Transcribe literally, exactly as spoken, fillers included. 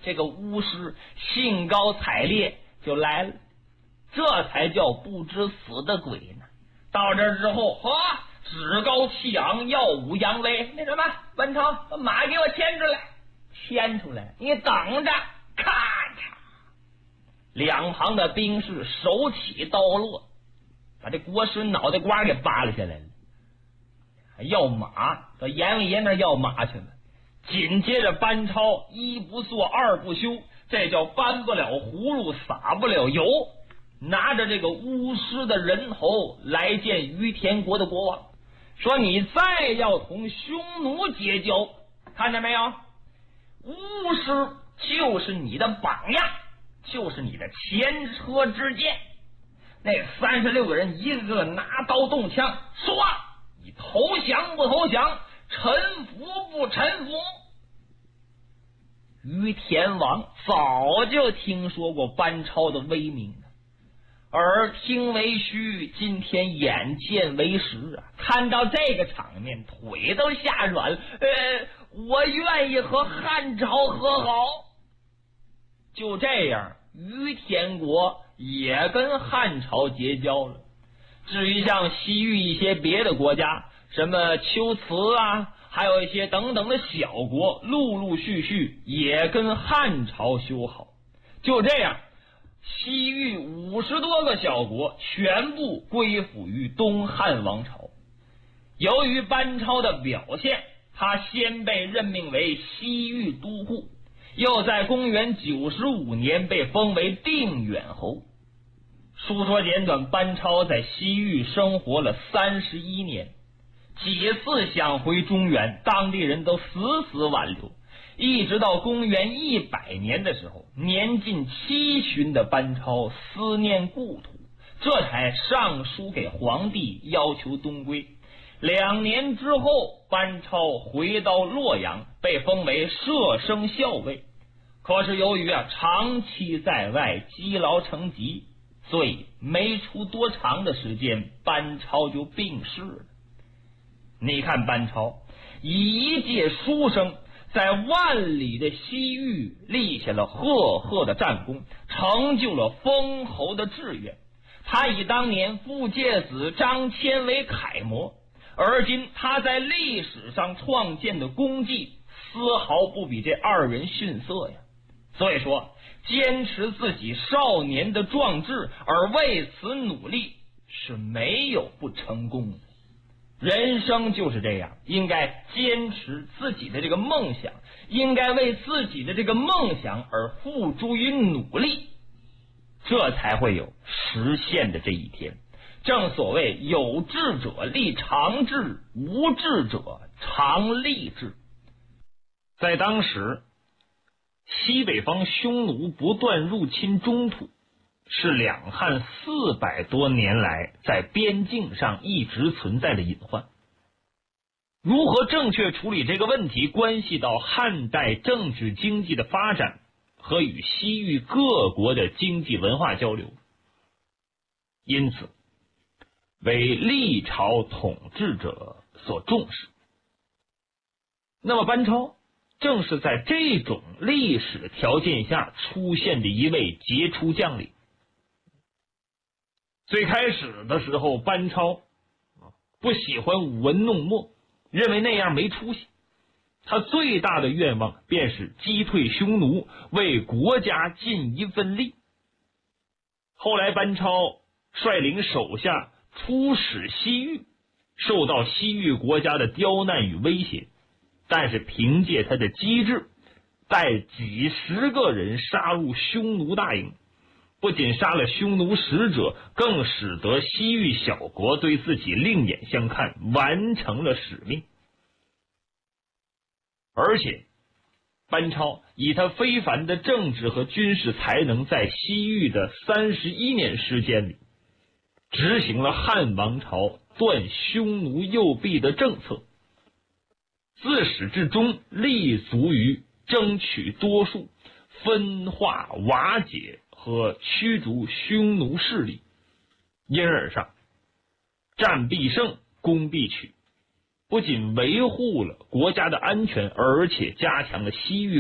这个巫师兴高采烈就来了，这才叫不知死的鬼呢。到这之后，呵，趾高气昂，耀武扬威。那什么，文超，把马给我牵出来，牵出来，你等着，咔嚓！两旁的兵士手起刀落，把这国师脑袋瓜给扒拉下来了。要马，到阎王爷那要马去了。紧接着班超一不做二不休，这叫搬不了葫芦撒不了油，拿着这个巫师的人头来见于田国的国王，说你再要同匈奴结交，看见没有，巫师就是你的榜样，就是你的前车之鉴。那三十六个人一个个拿刀动枪，说你投降不投降，臣服不臣服。于田王早就听说过班超的威名，耳听为虚，今天眼见为实啊！看到这个场面，腿都吓软了。呃，我愿意和汉朝和好。就这样，于田国也跟汉朝结交了。至于像西域一些别的国家，什么龟兹啊，还有一些等等的小国，陆陆续续也跟汉朝修好。就这样，西域五十多个小国全部归附于东汉王朝。由于班超的表现，他先被任命为西域都护，又在公元九十五年被封为定远侯。书说简短，班超在西域生活了三十一年，几次想回中原，当地人都死死挽留，一直到公元一百年的时候，年近七旬的班超思念故土，这才上书给皇帝要求东归。两年之后，班超回到洛阳，被封为摄生校尉。可是由于啊长期在外，积劳成疾，所以没出多长的时间，班超就病逝了。你看班超以一介书生，在万里的西域立下了赫赫的战功，成就了封侯的志愿。他以当年傅介子、张骞为楷模，而今他在历史上创建的功绩丝毫不比这二人逊色呀。所以说，坚持自己少年的壮志而为此努力，是没有不成功的。人生就是这样，应该坚持自己的这个梦想，应该为自己的这个梦想而付诸于努力，这才会有实现的这一天。正所谓有志者立长志，无志者常立志。在当时，西北方匈奴不断入侵中土，是两汉四百多年来在边境上一直存在的隐患。如何正确处理这个问题，关系到汉代政治经济的发展和与西域各国的经济文化交流，因此为历朝统治者所重视。那么班超正是在这种历史条件下出现的一位杰出将领。最开始的时候，班超不喜欢舞文弄墨，认为那样没出息。他最大的愿望便是击退匈奴，为国家尽一份力。后来班超率领手下出使西域，受到西域国家的刁难与威胁，但是凭借他的机智，带几十个人杀入匈奴大营，不仅杀了匈奴使者，更使得西域小国对自己另眼相看，完成了使命。而且班超以他非凡的政治和军事才能，在西域的三十一年时间里，执行了汉王朝断匈奴右臂的政策，自始至终立足于争取多数、分化瓦解和驱逐匈奴势力，因而上战必胜，攻必取，不仅维护了国家的安全，而且加强了西域